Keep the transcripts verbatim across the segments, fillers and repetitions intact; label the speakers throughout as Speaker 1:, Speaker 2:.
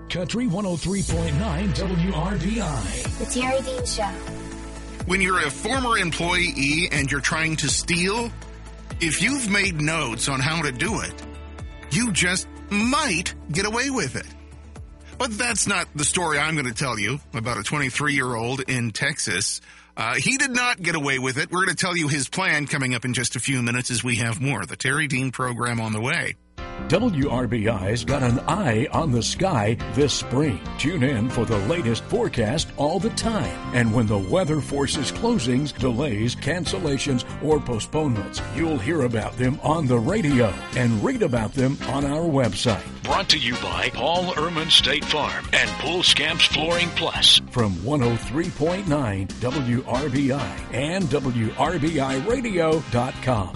Speaker 1: Country one oh three point nine W R B I.
Speaker 2: The Terry Dean Show.
Speaker 3: When you're a former employee and you're trying to steal, if you've made notes on how to do it, you just might get away with it. But that's not the story I'm going to tell you about a twenty-three-year-old in Texas. Uh, he did not get away with it. We're going to tell you his plan coming up in just a few minutes as we have more. The Terry Dean program on the way.
Speaker 1: W R B I's got an eye on the sky this spring. Tune in for the latest forecast all the time. And when the weather forces closings, delays, cancellations, or postponements, you'll hear about them on the radio and read about them on our website.
Speaker 4: Brought to you by Paul Ehrman State Farm and Pool Scamps Flooring Plus.
Speaker 1: From one oh three point nine W R B I and W R B I radio dot com.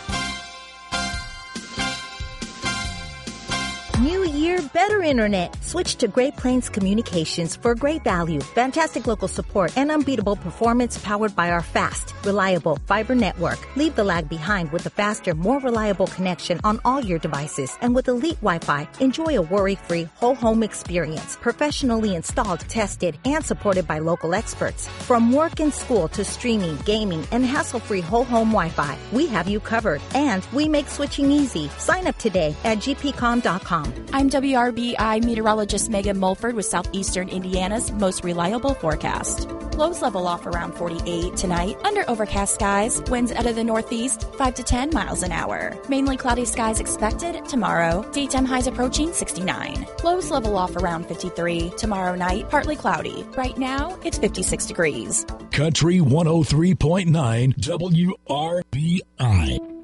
Speaker 5: New year, better internet. Switch to Great Plains Communications for great value, fantastic local support, and unbeatable performance powered by our fast, reliable fiber network. Leave the lag behind with a faster, more reliable connection on all your devices. And with Elite Wi-Fi, enjoy a worry-free whole home experience, professionally installed, tested, and supported by local experts. From work and school to streaming, gaming, and hassle-free whole home Wi-Fi, we have you covered. And we make switching easy. Sign up today at G P com dot com.
Speaker 6: I'm W R B I meteorologist Megan Mulford with Southeastern Indiana's most reliable forecast. Lows level off around forty-eight tonight. Under overcast skies, winds out of the northeast, five to ten miles an hour. Mainly cloudy skies expected tomorrow. Daytime highs approaching sixty-nine. Lows level off around fifty-three. Tomorrow night, partly cloudy. Right now, it's fifty-six degrees.
Speaker 1: Country one oh three point nine W R B I.